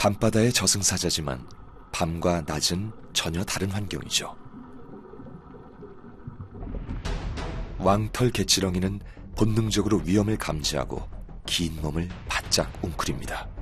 밤바다의 저승사자지만 밤과 낮은 전혀 다른 환경이죠. 왕털 개치렁이는 본능적으로 위험을 감지하고 긴 몸을 바짝 웅크립니다.